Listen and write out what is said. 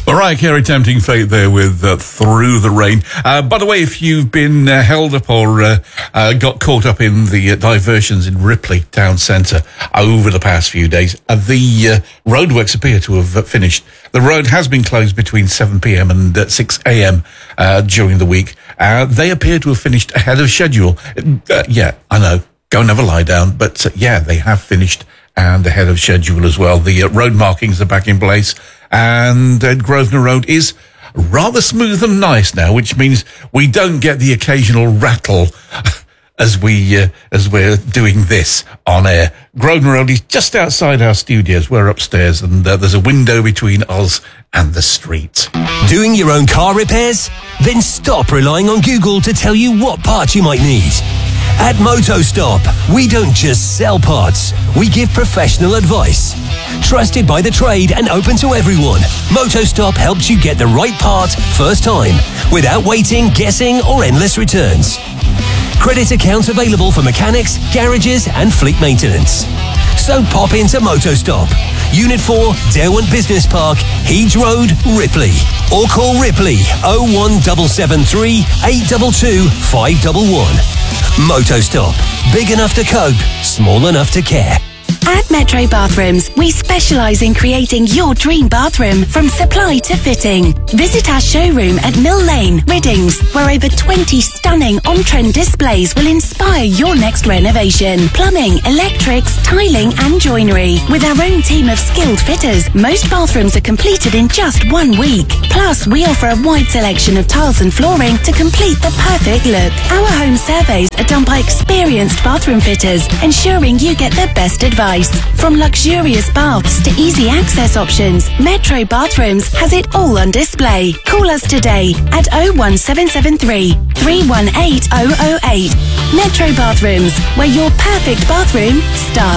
Mariah Carey, Tempting Fate there with Through the Rain. By the way, if you've been held up or got caught up in the diversions in Ripley Town Centre over the past few days, the roadworks appear to have finished. The road has been closed between 7 p.m. and 6 a.m. During the week. They appear to have finished ahead of schedule. Yeah, I know. Go never lie down. But yeah, they have finished and ahead of schedule as well. The road markings are back in place. And Grosvenor Road is rather smooth and nice now, which means we don't get the occasional rattle as we're doing this on air. Grosvenor Road is just outside our studios. We're upstairs, and there's a window between us and the street. Doing your own car repairs? Then stop relying on Google to tell you what parts you might need. At MotoStop, we don't just sell parts, we give professional advice. Trusted by the trade and open to everyone, MotoStop helps you get the right part first time, without waiting, guessing or endless returns. Credit accounts available for mechanics, garages and fleet maintenance. So pop into MotoStop, Unit 4, Derwent Business Park, Heeds Road, Ripley. Or call Ripley 01773 822 511. MotoStop. Big enough to cope, small enough to care. At Metro Bathrooms, we specialise in creating your dream bathroom from supply to fitting. Visit our showroom at Mill Lane, Riddings, where over 20 stunning on-trend displays will inspire your next renovation. Plumbing, electrics, tiling and joinery. With our own team of skilled fitters, most bathrooms are completed in just 1 week. Plus, we offer a wide selection of tiles and flooring to complete the perfect look. Our home surveys are done by experienced bathroom fitters, ensuring you get the best advice. From luxurious baths to easy access options, Metro Bathrooms has it all on display. Call us today at 01773 318 008. Metro Bathrooms, where your perfect bathroom starts.